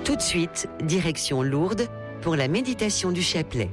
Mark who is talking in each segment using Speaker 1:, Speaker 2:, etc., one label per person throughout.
Speaker 1: Tout de suite, direction Lourdes pour la méditation du chapelet.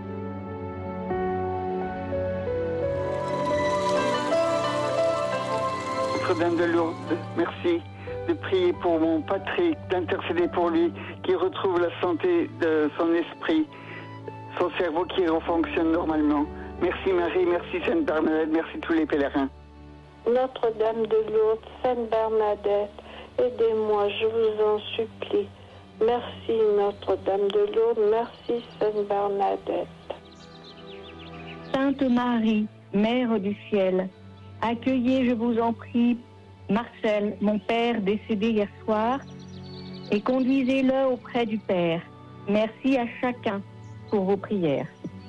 Speaker 2: Notre-Dame de Lourdes, merci de prier pour mon Patrick, d'intercéder pour lui, qui retrouve la santé de son esprit, son cerveau qui refonctionne normalement. Merci Marie, merci Sainte Bernadette, merci tous les pèlerins.
Speaker 3: Notre-Dame de Lourdes, Sainte Bernadette, aidez-moi, je vous en supplie. Merci Notre-Dame de Lourdes, merci Sainte Bernadette.
Speaker 4: Sainte Marie, Mère du ciel, accueillez, je vous en prie, Marcel, mon père décédé hier soir, et conduisez-le auprès du Père. Merci à chacun pour vos prières.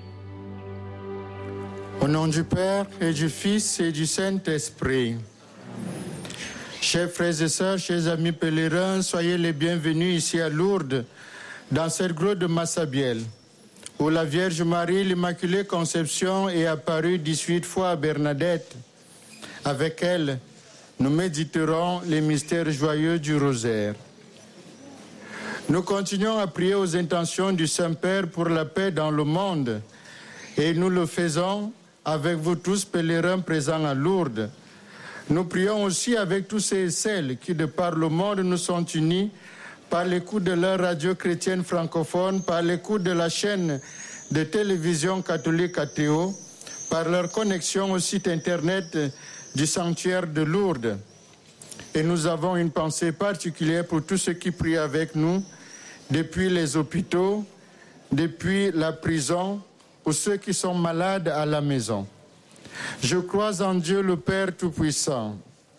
Speaker 5: Au nom du Père et du Fils et du Saint-Esprit. Chers frères et sœurs, chers amis pèlerins, soyez les bienvenus ici à Lourdes, dans cette grotte de Massabielle, où la Vierge Marie, l'Immaculée Conception, est apparue 18 fois à Bernadette. Avec elle, nous méditerons les mystères joyeux du rosaire. Nous continuons à prier aux intentions du Saint-Père pour la paix dans le monde, et nous le faisons avec vous tous pèlerins présents à Lourdes. Nous prions aussi avec tous ceux et celles qui, de par le monde, nous sont unis par l'écoute de leur radio chrétienne francophone, par l'écoute de la chaîne de télévision catholique Athéo, par leur connexion au site internet du sanctuaire de Lourdes. Et nous avons une pensée particulière pour tous ceux qui prient avec nous, depuis les hôpitaux, depuis la prison, ou ceux qui sont malades à la maison. Je crois en Dieu le Père Tout-Puissant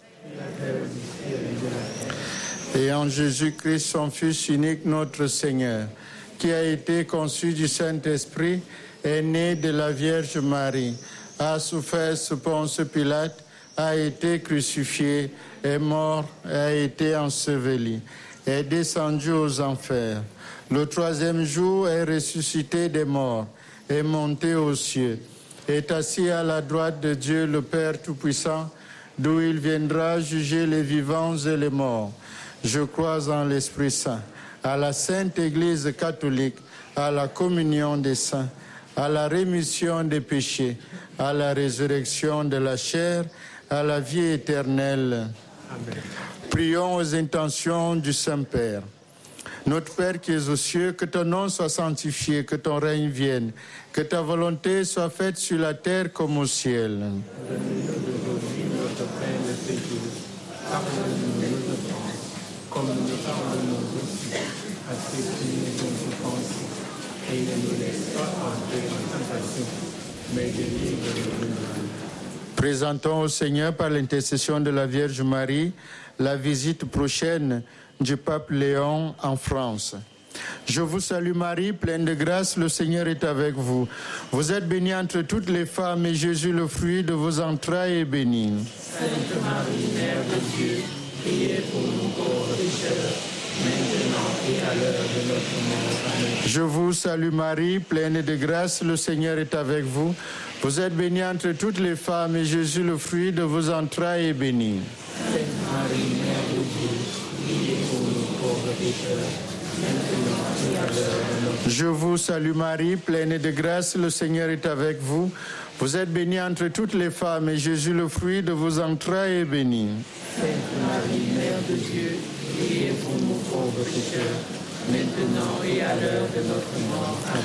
Speaker 5: et en Jésus-Christ, son Fils unique, notre Seigneur, qui a été conçu du Saint-Esprit, est né de la Vierge Marie, a souffert sous Ponce Pilate, a été crucifié, est mort, a été enseveli, est descendu aux enfers. Le troisième jour est ressuscité des morts, est monté aux cieux, est assis à la droite de Dieu le Père Tout-Puissant, d'où il viendra juger les vivants et les morts. Je crois en l'Esprit Saint, à la Sainte Église catholique, à la communion des saints, à la rémission des péchés, à la résurrection de la chair, à la vie éternelle. Amen. Prions aux intentions du Saint-Père. Notre Père qui es aux cieux, que ton nom soit sanctifié, que ton règne vienne, que ta volonté soit faite sur la terre comme au ciel. Donne-nous aujourd'hui notre pain de ce jour. Pardonne-nous nos offenses, comme nous pardonnons aussi à ceux qui nous ont offensés. Et ne nous laisse pas entrer en tentation, mais délivre-nous du mal. Présentons au Seigneur, par l'intercession de la Vierge Marie, la visite prochaine du pape Léon en France. Je vous salue Marie, pleine de grâce, le Seigneur est avec vous. Vous êtes bénie entre toutes les femmes et Jésus, le fruit de vos entrailles, est béni.
Speaker 6: Sainte Marie, Mère de Dieu, priez pour nous pauvres pécheurs, maintenant et à l'heure de notre mort. Amen.
Speaker 5: Je vous salue Marie, pleine de grâce, le Seigneur est avec vous. Vous êtes bénie entre toutes les femmes et Jésus, le fruit de vos entrailles, est béni.
Speaker 6: Sainte Marie, Mère de Dieu, priez pour nous pauvres pécheurs, maintenant et à l'heure de notre mort.
Speaker 5: Je vous salue Marie, pleine de grâce, le Seigneur est avec vous. Vous êtes bénie entre toutes les femmes et Jésus, le fruit de vos entrailles, est béni.
Speaker 6: Sainte Marie, Mère de Dieu, priez pour nous pauvres pécheurs, maintenant et à l'heure de notre mort. Amen.